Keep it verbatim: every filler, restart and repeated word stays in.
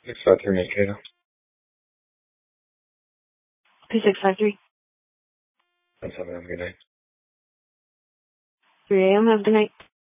six five three eight Cato. P six five three. That's seven. Have a good night. three a.m. Have a good night.